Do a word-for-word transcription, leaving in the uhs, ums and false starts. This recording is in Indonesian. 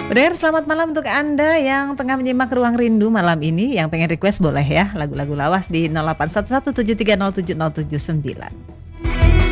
Pendengar selamat malam untuk Anda yang tengah menyimak Ruang Rindu malam ini. Yang pengen request boleh ya lagu-lagu lawas di nol delapan satu satu tujuh tiga nol tujuh nol tujuh sembilan.